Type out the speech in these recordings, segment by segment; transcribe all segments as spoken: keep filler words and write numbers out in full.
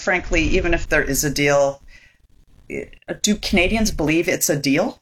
frankly, even if there is a deal, do Canadians believe it's a deal?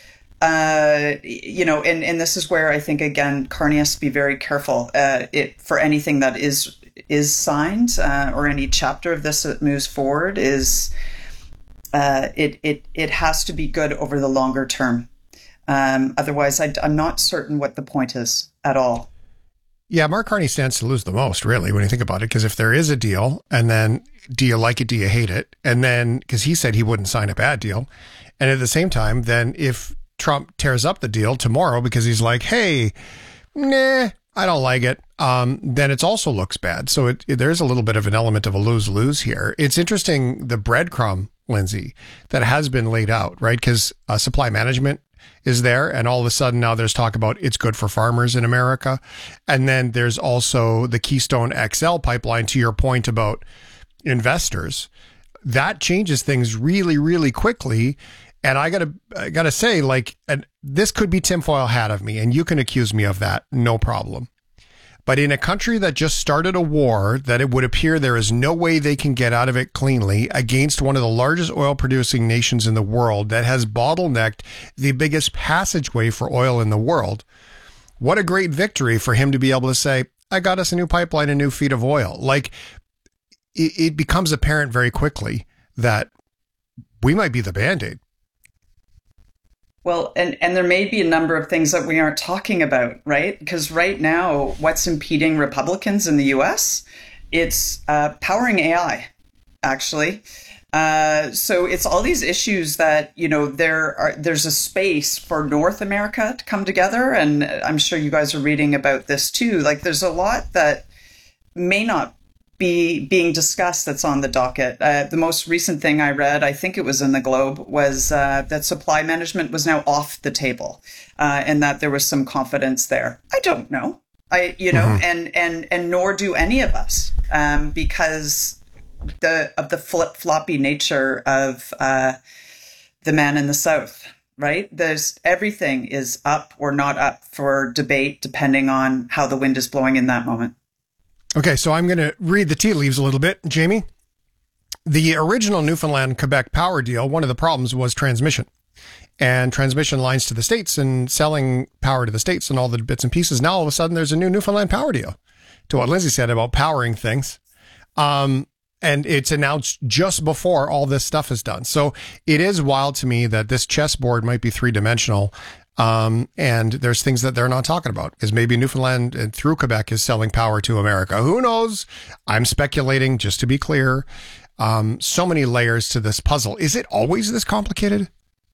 Uh, you know, and, and this is where I think, again, Carney has to be very careful uh, it, for anything that is is signed uh, or any chapter of this that moves forward is uh, it, it, it has to be good over the longer term. Um, otherwise, I, I'm not certain what the point is at all. Yeah, Mark Carney stands to lose the most, really, when you think about it, because if there is a deal, and then do you like it, do you hate it? And then, because he said he wouldn't sign a bad deal. And at the same time, then if Trump tears up the deal tomorrow because he's like, hey, nah, I don't like it, um, then it also looks bad. So it, it, there's a little bit of an element of a lose-lose here. It's interesting, the breadcrumb, Lindsay, that has been laid out, right? Because uh, supply management is there, and all of a sudden now there's talk about it's good for farmers in America. And then there's also the Keystone X L pipeline, to your point about investors. That changes things really, really quickly. And I gotta, I gotta say, like, and this could be tinfoil hat of me, and you can accuse me of that, no problem. But in a country that just started a war that it would appear there is no way they can get out of it cleanly against one of the largest oil producing nations in the world that has bottlenecked the biggest passageway for oil in the world, what a great victory for him to be able to say, I got us a new pipeline, a new feet of oil. Like, it, it becomes apparent very quickly that we might be the Band-Aid. Well, and, and there may be a number of things that we aren't talking about, right? Because right now, what's impeding Republicans in the U S? It's uh, powering A I, actually. Uh, so it's all these issues that, you know, there are, there's a space for North America to come together. And I'm sure you guys are reading about this too. Like, there's a lot that may not be being discussed that's on the docket. Uh, the most recent thing I read, I think it was in the Globe, was uh, that supply management was now off the table, uh, and that there was some confidence there. I don't know. I, you know, mm-hmm. and, and, and nor do any of us, um, because the, of the flip floppy nature of, uh, the man in the South, right? There's everything is up or not up for debate, depending on how the wind is blowing in that moment. Okay, so I'm going to read the tea leaves a little bit. Jamie, the original Newfoundland-Quebec power deal, one of the problems was transmission and transmission lines to the States and selling power to the States and all the bits and pieces. Now, all of a sudden, there's a new Newfoundland power deal, to what Lindsay said about powering things. Um, and it's announced just before all this stuff is done. So it is wild to me that this chessboard might be three-dimensional. Um, and there's things that they're not talking about, because maybe Newfoundland and through Quebec is selling power to America. Who knows? I'm speculating, just to be clear. Um, so many layers to this puzzle. Is it always this complicated?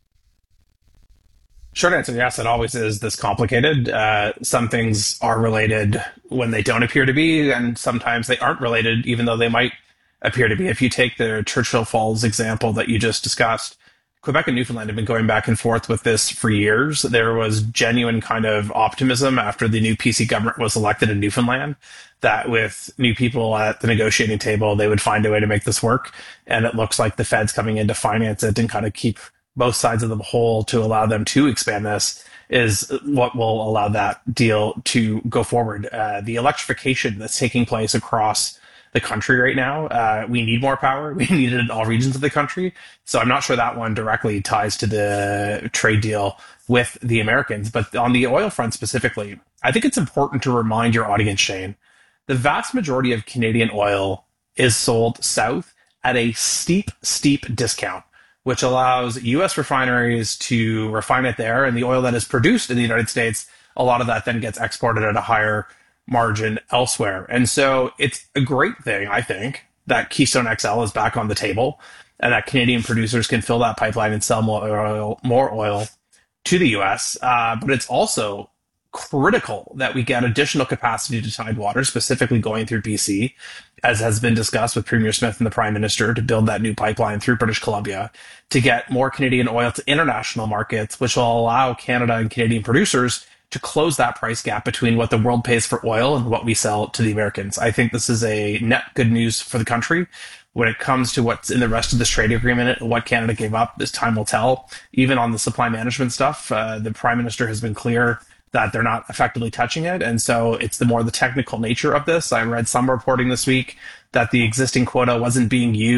Short answer, yes, it always is this complicated. Uh, some things are related when they don't appear to be, and sometimes they aren't related, even though they might appear to be. If you take the Churchill Falls example that you just discussed, Quebec and Newfoundland have been going back and forth with this for years. There was genuine kind of optimism after the new P C government was elected in Newfoundland that with new people at the negotiating table, they would find a way to make this work. And it looks like the Fed's coming in to finance it and kind of keep both sides of the whole to allow them to expand this is what will allow that deal to go forward. Uh, the electrification that's taking place across the country right now. Uh, we need more power. We need it in all regions of the country. So I'm not sure that one directly ties to the trade deal with the Americans. But on the oil front specifically, I think it's important to remind your audience, Shane, the vast majority of Canadian oil is sold south at a steep, steep discount, which allows U S refineries to refine it there. And the oil that is produced in the United States, a lot of that then gets exported at a higher margin elsewhere. And so it's a great thing, I think, that Keystone X L is back on the table and that Canadian producers can fill that pipeline and sell more oil, more oil to the U S. Uh, but it's also critical that we get additional capacity to Tidewater, specifically going through B C, as has been discussed with Premier Smith and the Prime Minister, to build that new pipeline through British Columbia to get more Canadian oil to international markets, which will allow Canada and Canadian producers to close that price gap between what the world pays for oil and what we sell to the Americans. I think this is a net good news for the country. When it comes to what's in the rest of this trade agreement and what Canada gave up, this time will tell. Even on the supply management stuff, uh, the Prime Minister has been clear that they're not effectively touching it. And so it's the more the technical nature of this. I read some reporting this week that the existing quota wasn't being used